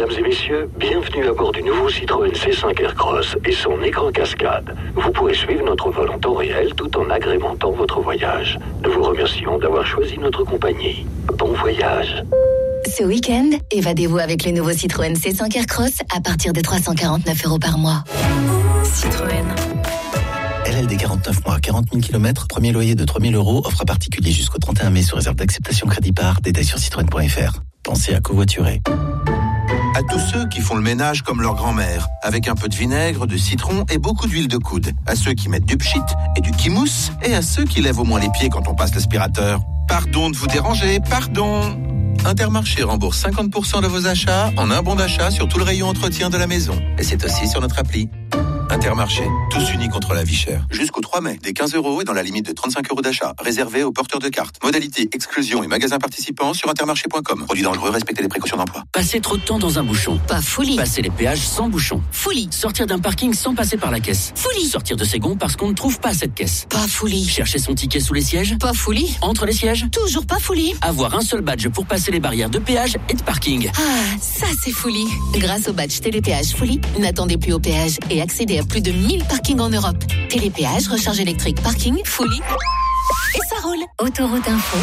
Mesdames et messieurs, bienvenue à bord du nouveau Citroën C5 Aircross et son écran cascade. Vous pourrez suivre notre vol en temps réel tout en agrémentant votre voyage. Nous vous remercions d'avoir choisi notre compagnie. Bon voyage. Ce week-end, évadez-vous avec le nouveau Citroën C5 Aircross à partir de 349 € par mois. Citroën. LLD 49 mois, 40 000 km, premier loyer de 3 000 €, offre à particulier jusqu'au 31 mai sous réserve d'acceptation crédit par, détails sur citroën.fr. Pensez à covoiturer. À tous ceux qui font le ménage comme leur grand-mère, avec un peu de vinaigre, de citron et beaucoup d'huile de coude. À ceux qui mettent du pchit et du kimousse, et à ceux qui lèvent au moins les pieds quand on passe l'aspirateur. Pardon de vous déranger, pardon. Intermarché rembourse 50% de vos achats en un bon d'achat sur tout le rayon entretien de la maison. Et c'est aussi sur notre appli. Intermarché, tous unis contre la vie chère. Jusqu'au 3 mai, des 15 € et dans la limite de 35 € d'achat, réservé aux porteurs de cartes. Modalité, exclusion et magasins participants sur intermarché.com. Produit dangereux, respectez les précautions d'emploi. Passer trop de temps dans un bouchon. Pas folie. Passer les péages sans bouchon. Folie. Sortir d'un parking sans passer par la caisse. Folie. Sortir de ses gonds parce qu'on ne trouve pas cette caisse. Pas folie. Chercher son ticket sous les sièges. Pas folie. Entre les sièges. Toujours pas folie. Avoir un seul badge pour passer les barrières de péage et de parking. Ah, ça c'est folie. Grâce au badge Télépéage Folie, n'attendez plus au péage et accédez à plus de 1000 parkings en Europe. Télépéage, recharge électrique, parking, Folie. Et ça roule. Autoroute Info.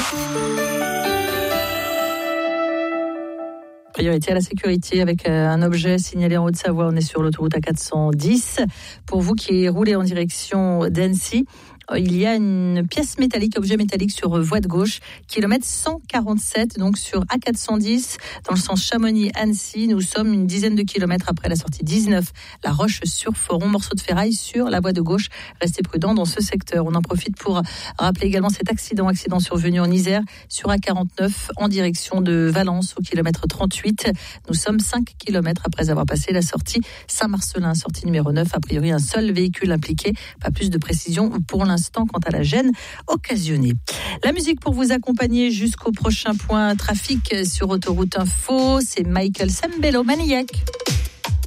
Priorité à la sécurité avec un objet signalé en Haute-Savoie. On est sur l'autoroute A410. Pour vous qui roulez en direction d'Annecy, il y a une pièce métallique, objet métallique sur voie de gauche, kilomètre 147, donc sur A410, dans le sens Chamonix-Annecy. Nous sommes une dizaine de kilomètres après la sortie 19, La Roche-sur-Foron, morceau de ferraille sur la voie de gauche. Restez prudents dans ce secteur. On en profite pour rappeler également cet accident survenu en Isère, sur A49, en direction de Valence, au kilomètre 38. Nous sommes 5 kilomètres après avoir passé la sortie Saint-Marcelin, sortie numéro 9. A priori, un seul véhicule impliqué. Pas plus de précision pour l'instant quant à la gêne occasionnée. La musique pour vous accompagner jusqu'au prochain point trafic sur Autoroute Info, c'est Michael Sembello, Maniac.